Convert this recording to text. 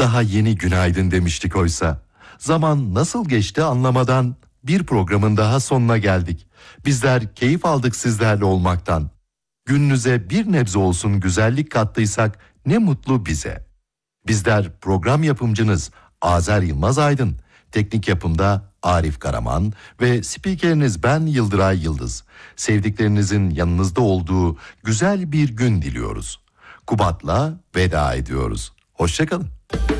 Daha yeni günaydın demiştik oysa. Zaman nasıl geçti anlamadan bir programın daha sonuna geldik. Bizler keyif aldık sizlerle olmaktan. Gününüze bir nebze olsun güzellik kattıysak ne mutlu bize. Bizler program yapımcınız Azer Yılmaz Aydın, teknik yapımda Arif Karaman ve spikeriniz ben Yıldıray Yıldız. Sevdiklerinizin yanınızda olduğu güzel bir gün diliyoruz. Kubat'la veda ediyoruz. Hoşça kalın.